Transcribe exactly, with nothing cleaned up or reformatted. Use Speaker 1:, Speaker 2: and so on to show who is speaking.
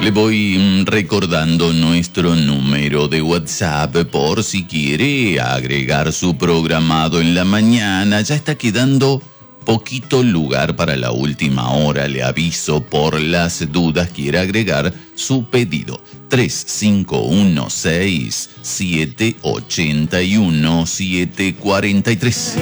Speaker 1: Le voy recordando nuestro número de WhatsApp por si quiere agregar su programado en la mañana. Ya está quedando poquito lugar para la última hora. Le aviso por las dudas. Quiere agregar su pedido. tres cinco uno seis, siete ocho uno, siete cuatro tres.